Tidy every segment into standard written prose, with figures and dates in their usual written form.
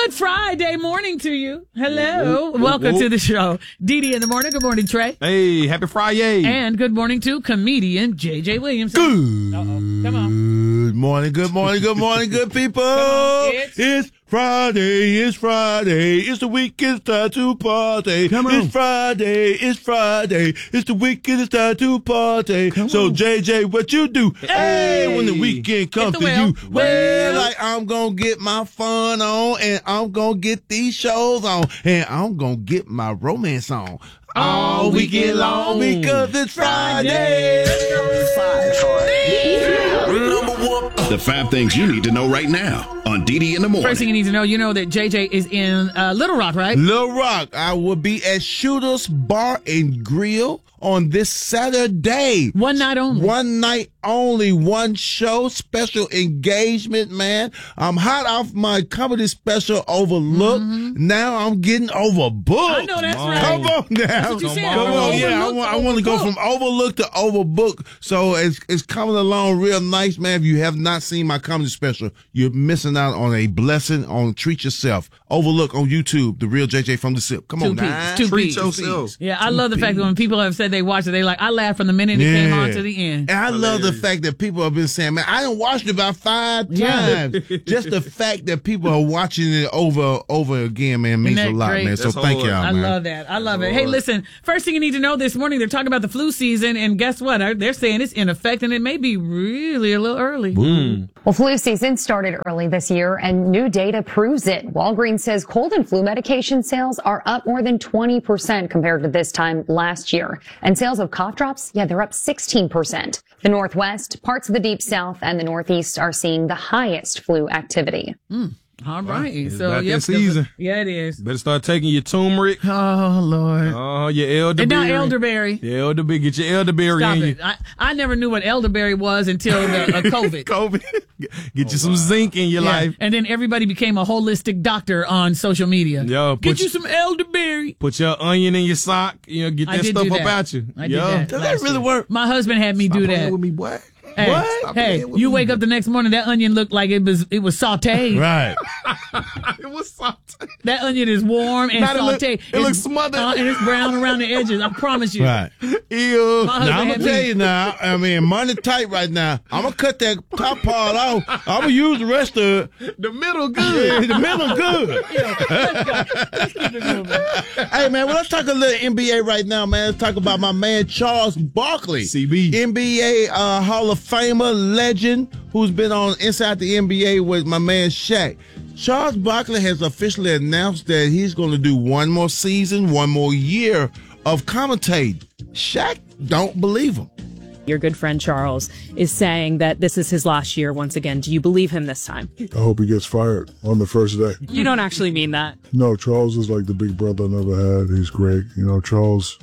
Good Friday morning to you. Hello. Welcome to the show. Dee in the morning. Good morning, Trey. Hey, happy Friday. And good morning to comedian J.J. Williams. Good Come on. morning, good people. It's Friday, it's the weekend, it's time to party. Come on. It's Friday, it's the weekend, it's time to party. So, JJ, what you do? Hey, when the weekend comes to you, well, like I'm gonna get my fun on, and I'm gonna get these shows on, and I'm gonna get my romance on all weekend long because it's Friday. The 5 things you need to know right now on Dee in the morning. First thing you need to know, you know that JJ is in Little Rock, right? Little Rock. I will be at Shooter's Bar and Grill on this Saturday. One night only. One night only. One show. Special engagement, man. I'm hot off my comedy special, Overlooked. Now I'm getting overbooked. I know that's right. Come on now. That's what you said. Come on. Yeah, I want to go from overlooked to overbooked. So it's coming along real nice, man. If you have not seen my comedy special, you're missing out on a blessing on Treat Yourself. Overlook on YouTube, The Real JJ from the SIP. Come on now. Treat yourself. Yeah, I love the fact that when people have said they watched it, they like, I laughed from the minute it came on to the end. And I love the fact that people have been saying, man, I done watched it about 5 times. Just the fact that people are watching it over again, man, means a lot, great? man. So That's thank hard. y'all, I man. love that. I love it. Hey, listen, first thing you need to know this morning, they're talking about the flu season, and guess what? They're saying it's in effect, and it may be really a little early. Well, flu season started early this year, and new data proves it. Walgreens says cold and flu medication sales are up more than 20% compared to this time last year. And sales of cough drops, they're up 16%. The Northwest, parts of the Deep South, and the Northeast are seeing the highest flu activity. All right. It's So, about yep, that season. Yeah, it is. Better start taking your turmeric. Oh, Lord. Oh, your elderberry. And now elderberry. Yeah, elderberry. Get your elderberry Stop in it. I never knew what elderberry was until the COVID. COVID. Get you some zinc in your life. And then everybody became a holistic doctor on social media. Yo, Get you some elderberry. Put your onion in your sock. Get I that did stuff do up that. out you. I did that. Does last that really year. work? My husband had me do that. With me, boy. Hey, What? Hey, you wake up the next morning, that onion looked like it was sauteed. Right. It was something. That onion is warm and Not it look- sauteed. it looks smothered. And it's brown around the edges. I promise you. Right. Ew. My husband Now, I'm had going to tell me. you now, I mean, money tight right now. I'm going to cut that top part off. I'm going to use the rest of it. The middle good. The middle good. Let's keep it moving. Hey, man, well, let's talk a little NBA right now, man. Let's talk about my man, Charles Barkley. CB. NBA Hall of Famer, legend, who's been on Inside the NBA with my man, Shaq. Charles Barkley has officially announced that he's going to do one more season, one more year of commentating. Shaq don't believe him. Your good friend Charles is saying that this is his last year once again. Do you believe him this time? I hope he gets fired on the first day. You don't actually mean that. No, Charles is like the big brother I never had. He's great. You know, Charles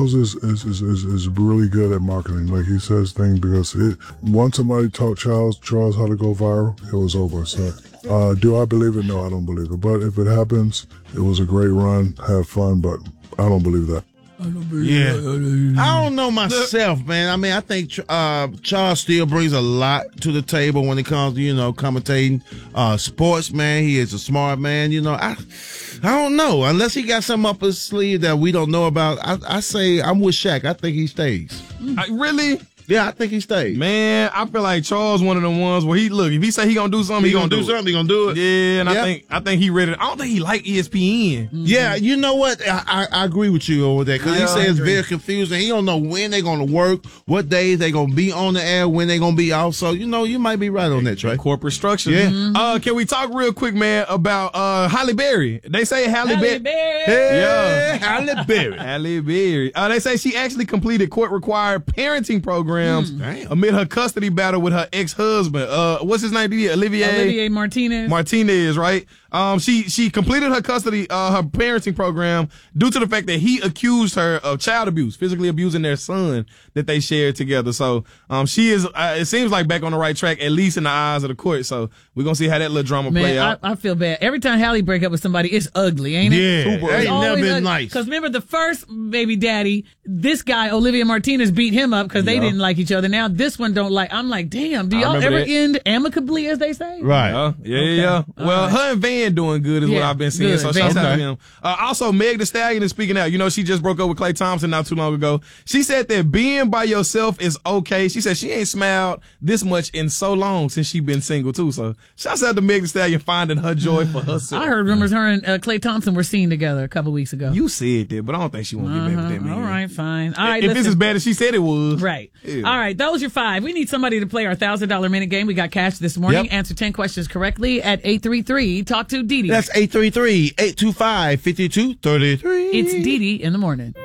is really good at marketing. Like, he says things because once somebody taught Charles how to go viral, it was over. So, do I believe it? No, I don't believe it. But if it happens, it was a great run. Have fun, but I don't believe that. Yeah. I don't know myself, man. I mean, I think Charles still brings a lot to the table when it comes to, commentating sports, man. He is a smart man. I don't know. Unless he got something up his sleeve that we don't know about, I say I'm with Shaq. I think he stays. Really? Yeah, I think he stays. Man, I feel like Charles one of the ones where if he say he gonna do something, He he gonna do something. He gonna do it. Yeah, and Yeah. I think he ready. I don't think he like ESPN. Yeah, you know what? I agree with you over there because he Yeah, I says it's agree. very confusing. He don't know when they're going to work, what days they're going to be on the air, when they're going to be off. So, you might be right on that, Trey. Corporate structure. Yeah. Can we talk real quick, man, about Halle Berry? They say Halle Berry. Hey, Yeah. Halle Berry. Halle Berry. They say she actually completed court-required parenting programs amid her custody battle with her ex-husband. What's his name? Olivier Martinez. Martinez, right? She completed her custody, her parenting program due to the fact that he accused her of child abuse, physically abusing their son that they shared together. So, she is, it seems like back on the right track, at least in the eyes of the court. So we're going to see how that little drama play out. I feel bad. Every time Halle break up with somebody, it's ugly, ain't it? Yeah, It's ain't never always been ugly. nice. Because remember the first baby daddy, this guy, Olivia Martinez, beat him up because they didn't like each other. Now this one don't like. I'm like, damn. Do y'all ever end amicably, as they say? Right. Yeah. Well, her and Van doing good is what I've been seeing. Good. So shout out to him. Also, Meg Thee Stallion is speaking out. You know, she just broke up with Klay Thompson not too long ago. She said that being by yourself is okay. She said she ain't smiled this much in so long since she been single too. So shouts out to Meg Thee Stallion finding her joy for herself. I heard rumors her and Klay Thompson were seen together a couple weeks ago. You said that, but I don't think she won't get back with that man. All right, fine. All right, if it's as bad as she said it was. Right. Yeah. All right, those are 5. We need somebody to play our $1,000 minute game. We got cash this morning. Yep. Answer 10 questions correctly at 833. Talk to Dee Dee. That's 833-825-5233. It's Dee Dee in the morning.